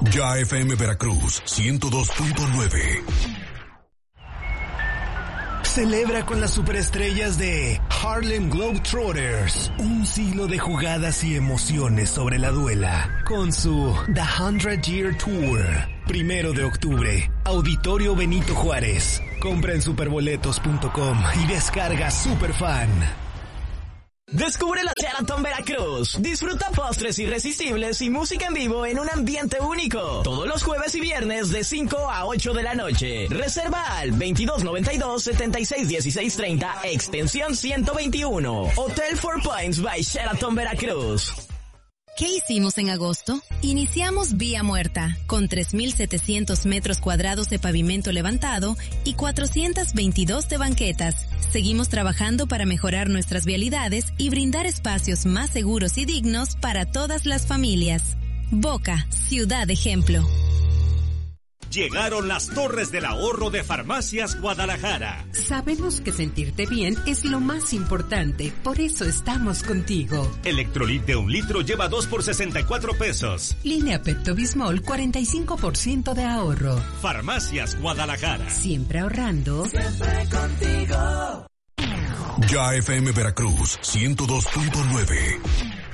Ya FM Veracruz 102.9. Celebra con las superestrellas de Harlem Globetrotters un siglo de jugadas y emociones sobre la duela con su The 100 Year Tour. 1 de octubre, Auditorio Benito Juárez. Compra en superboletos.com y descarga Superfan. Descubre la Sheraton Veracruz. Disfruta postres irresistibles y música en vivo en un ambiente único. Todos los jueves y viernes de 5 a 8 de la noche. Reserva al 2292-761630, extensión 121. Hotel 4 Points by Sheraton Veracruz. ¿Qué hicimos en agosto? Iniciamos Vía Muerta, con 3.700 metros cuadrados de pavimento levantado y 422 de banquetas. Seguimos trabajando para mejorar nuestras vialidades y brindar espacios más seguros y dignos para todas las familias. Boca, ciudad ejemplo. Llegaron las Torres del Ahorro de Farmacias Guadalajara. Sabemos que sentirte bien es lo más importante, por eso estamos contigo. Electrolit de 1 litro lleva 2 por 64 pesos. Línea Pepto-Bismol, 45% de ahorro. Farmacias Guadalajara. Siempre ahorrando. Siempre contigo. Ya FM Veracruz 102.9.